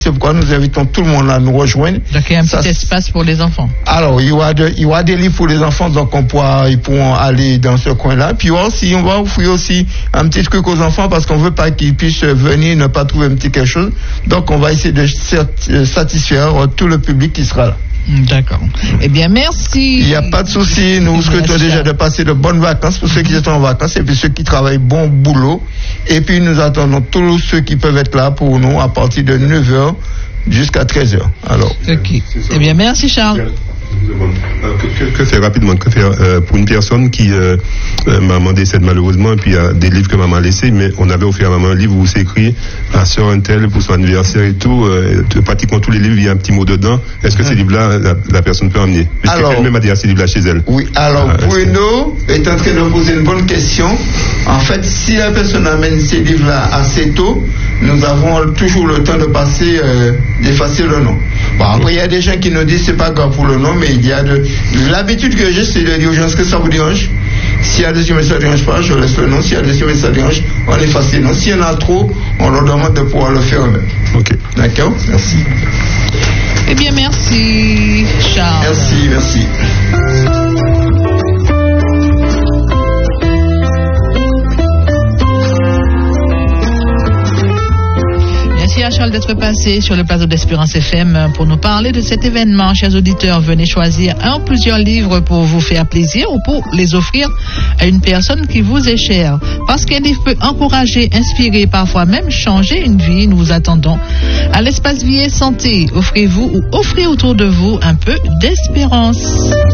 C'est pourquoi nous invitons tout le monde à nous rejoindre. Donc il y a un petit espace pour les enfants. Alors il y aura des livres pour les enfants, donc ils pourront aller dans ce coin-là. Puis aussi, on va offrir aussi un petit truc aux enfants parce qu'on veut pas qu'ils puissent venir ne pas trouver un petit quelque chose. Donc on va essayer de satisfaire tout le public qui sera là. D'accord. Eh bien, merci. Il n'y a pas de souci. Nous souhaitons déjà de passer de bonnes vacances pour ceux qui sont en vacances et puis ceux qui travaillent bon boulot. Et puis nous attendons tous ceux qui peuvent être là pour nous à partir de 9h jusqu'à 13h. Alors. Ok. Eh bien, merci Charles. Que faire rapidement, que faire pour une personne qui maman décède malheureusement et puis il y a des livres que maman a laissés, mais on avait offert à maman un livre où c'est écrit à sœur un tel pour son anniversaire et tout, pratiquement tous les livres il y a un petit mot dedans. Est-ce que ces livres-là la personne peut emmener? Alors, elle-même a déjà ces livres-là chez elle. Oui, alors Bruno est en train de poser une bonne question. En fait, si la personne amène ces livres-là assez tôt, nous avons toujours le temps de passer, d'effacer le nom. Bon, après il y a des gens qui nous disent c'est pas grave pour le nom, mais il y a l'habitude que j'ai, c'est de dire aux gens que ça vous dérange. S'il y a des gens ça ne dérange pas, je laisse le nom. S'il y a des gens ça dérange, on efface les noms. S'il y en a trop, on leur demande de pouvoir le faire eux-mêmes. Ok. D'accord, merci. Eh bien, merci Charles. Merci. Merci à Charles d'être passé sur le plateau d'Espérance FM pour nous parler de cet événement. Chers auditeurs, venez choisir un ou plusieurs livres pour vous faire plaisir ou pour les offrir à une personne qui vous est chère. Parce qu'un livre peut encourager, inspirer, parfois même changer une vie. Nous vous attendons à l'Espace Vie et Santé. Offrez-vous ou offrez autour de vous un peu d'espérance.